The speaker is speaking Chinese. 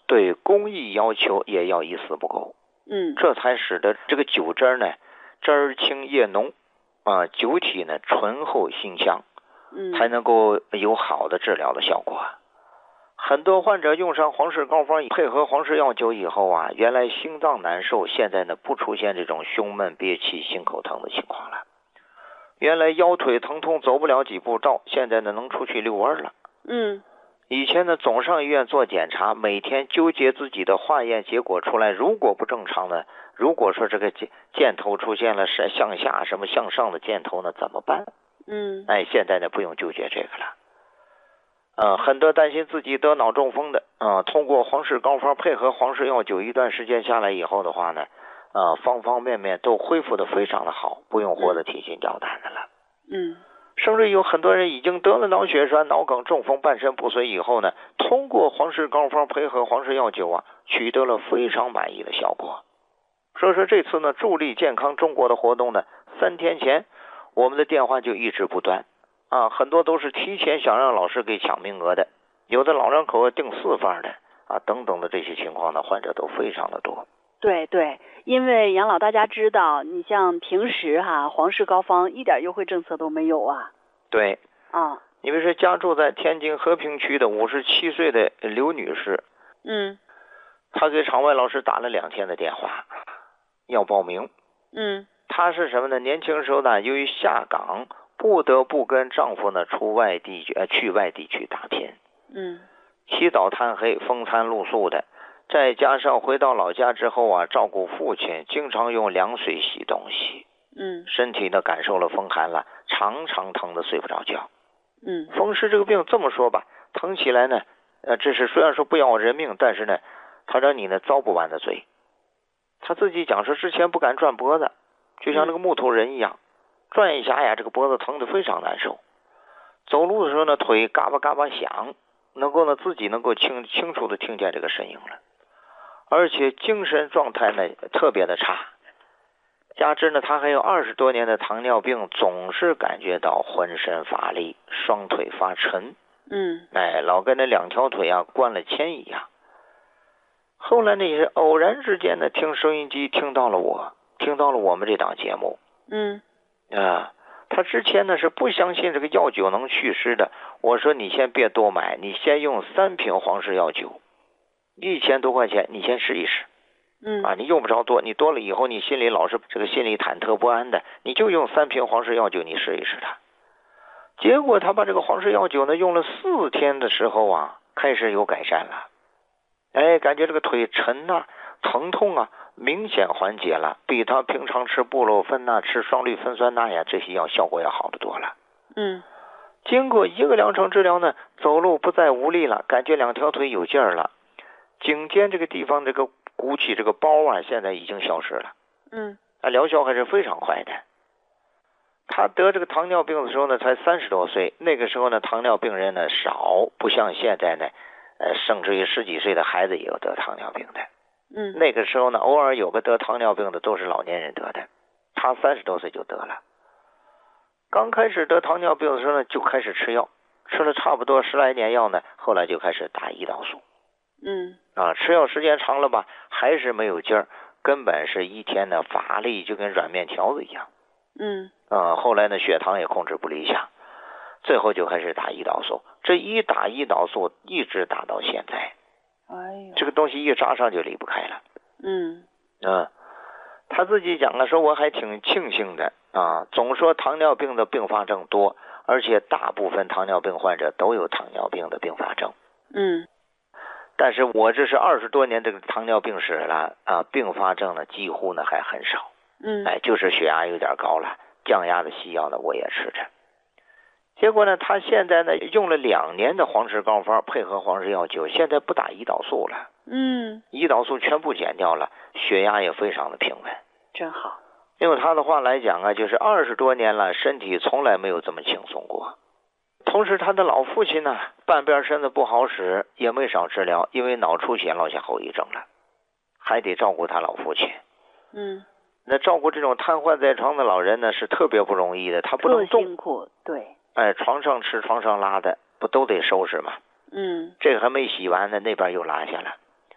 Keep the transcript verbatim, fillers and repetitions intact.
对工艺要求也要一丝不苟。 嗯， 这才使得这个酒汁呢，汁儿清叶浓，啊，酒体呢醇厚馨香， 嗯， 才能够有好的治疗的效果。很多患者用上黄氏膏方配合黄氏药酒以后啊，原来心脏难受，现在呢不出现这种胸闷憋气、心口疼的情况了。原来腰腿疼痛走不了几步道，现在呢能出去遛弯了。 嗯， 以前呢总上医院做检查，每天纠结自己的化验结果出来，如果不正常呢，如果说这个箭箭头出现了是向下什么向上的箭头呢，怎么办？ 嗯， 哎，现在呢不用纠结这个了。呃，很多担心自己得脑中风的啊、呃，通过黄氏膏方配合黄氏药酒一段时间下来以后的话呢，呃，方方面面都恢复的非常的好，不用活得提心吊胆的了。 嗯， 甚至有很多人已经得了脑血栓、脑梗、中风、半身不遂以后呢，通过黄氏膏方配合黄氏药酒啊，取得了非常满意的效果。所以说这次呢，助力健康中国的活动呢，三天前我们的电话就一直不断。啊，很多都是提前想让老师给抢名额的，有的老两口订四份的啊，等等的这些情况呢，患者都非常的多。 对对，因为杨老大家知道，你像平时哈黄氏膏方一点优惠政策都没有啊。 对啊， 你比如说家住在天津和平区的五十七岁的刘女士， 嗯， 她给场外老师打了两天的电话，要报名。 嗯， 她是什么呢？年轻时候呢，由于下岗，不得不跟丈夫呢出外地去，呃，去外地去打拼。 嗯， 起早贪黑，风餐露宿的，再加上回到老家之后啊，照顾父亲，经常用凉水洗东西。 嗯， 身体呢感受了风寒了，常常疼得睡不着觉。 嗯， 风湿这个病这么说吧，疼起来呢，呃，这是虽然说不要人命，但是呢，他让你呢遭不完的罪。他自己讲说，之前不敢转脖子，就像那个木头人一样。嗯，转一下呀，这个脖子疼得非常难受。走路的时候呢，腿嘎巴嘎巴响，能够呢自己能够清清楚的听见这个声音了。而且精神状态呢特别的差，加之呢他还有二十多年的糖尿病，总是感觉到浑身乏力，双腿发沉。 嗯， 哎，老跟那两条腿啊灌了铅一样。后来呢也是偶然之间呢听收音机听到了我，听到了我们这档节目。 嗯， 啊，他之前呢是不相信这个药酒能祛湿的。我说你先别多买，你先用三瓶黄氏药酒，一千多块钱，你先试一试。 嗯， 啊，你用不着多，你多了以后你心里老是这个心里忐忑不安的，你就用三瓶黄氏药酒，你试一试它。结果他把这个黄氏药酒呢用了四天的时候啊，开始有改善了。哎，感觉这个腿沉啊，疼痛啊明显缓解了，比他平常吃布洛芬呐、吃双氯芬酸钠呀这些药效果要好得多了。 嗯， 经过一个疗程治疗呢，走路不再无力了，感觉两条腿有劲儿了，颈肩这个地方这个鼓起这个包啊，现在已经消失了。 嗯， 啊，疗效还是非常快的。他得这个糖尿病的时候呢，才三十多岁，那个时候呢，糖尿病人呢少，不像现在呢，呃，甚至于十几岁的孩子也有得糖尿病的。 嗯， 那个时候呢，偶尔有个得糖尿病的都是老年人得的，他三十多岁就得了。刚开始得糖尿病的时候呢，就开始吃药，吃了差不多十来年药呢，后来就开始打胰岛素。 嗯， 啊，吃药时间长了吧，还是没有劲儿，根本是一天呢乏力，就跟软面条子一样。 嗯， 啊，后来呢血糖也控制不理想，最后就开始打胰岛素。这一打胰岛素一直打到现在。 哎呦， 这个东西一扎上就离不开了。 嗯， 啊，他自己讲了说，我还挺庆幸的啊，总说糖尿病的并发症多，而且大部分糖尿病患者都有糖尿病的并发症。 嗯， 但是我这是二十多年这个糖尿病史了啊，并发症呢几乎呢还很少。 嗯， 哎，就是血压有点高了，降压的西药呢我也吃着。结果呢，他现在呢用了两年的黄氏膏方配合黄氏药酒，现在不打胰岛素了。 嗯， 胰岛素全部减掉了，血压也非常的平稳。 真好。 用他的话来讲啊，就是二十多年了，身体从来没有这么轻松过。同时他的老父亲呢，半边身子不好使，也没少治疗，因为脑出血落下后遗症了，还得照顾他老父亲。 嗯， 那照顾这种瘫痪在床的老人呢，是特别不容易的，他不能动， 特辛苦，对。 哎，床上吃床上拉的，不都得收拾吗？ 嗯， 这个还没洗完呢，那边又拉下了。